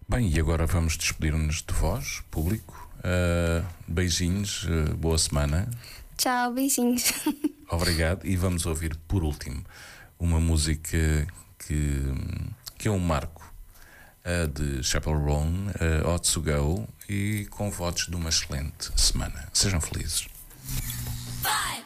Bem, e agora vamos despedir-nos de vós, público. Beijinhos, boa semana. Tchau, beijinhos. Obrigado. E vamos ouvir, por último, uma música que é um marco, de Chappell Roan, Ought to Go, e com votos de uma excelente semana. Sejam felizes. 5